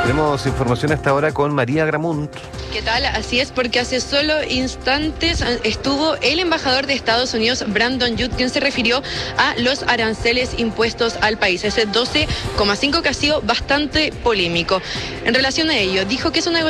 Tenemos información hasta ahora con María Gramunt. ¿Qué tal? Así es, porque hace solo instantes estuvo el embajador de Estados Unidos, Brandon Judd, quien se refirió a los aranceles impuestos al país, ese 12,5 que ha sido bastante polémico. En relación a ello, dijo que es una